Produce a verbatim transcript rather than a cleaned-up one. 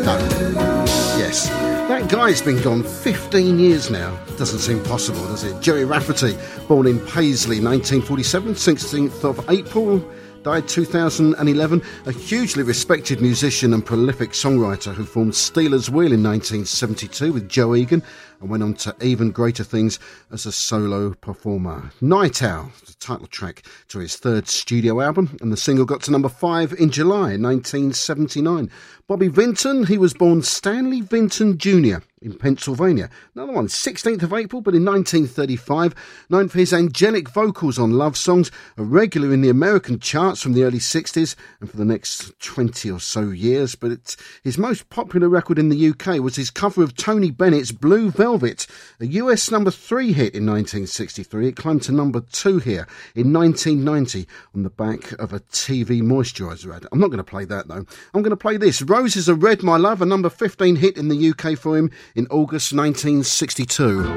Stone. Yes, that guy's been gone fifteen years now. Doesn't seem possible, does it? Gerry Rafferty, born in Paisley, nineteen forty-seven, sixteenth of April, died two thousand eleven, a hugely respected musician and prolific songwriter who formed Stealers Wheel in nineteen seventy-two with Joe Egan and went on to even greater things as a solo performer. Night Owl, the title track to his third studio album, and the single got to number five in July nineteen seventy-nine. Bobby Vinton, he was born Stanley Vinton Junior in Pennsylvania. Another one, sixteenth of April, but in nineteen thirty-five, known for his angelic vocals on love songs, a regular in the American charts from the early sixties and for the next twenty or so years. But it's, his most popular record in the U K was his cover of Tony Bennett's Blue Velvet, a U S number three hit in nineteen sixty-three. It climbed to number two here in nineteen ninety on the back of a T V moisturiser ad. I'm not going to play that though. I'm going to play this. Roses Are Red, My Love, a number fifteen hit in the U K for him in August nineteen sixty-two.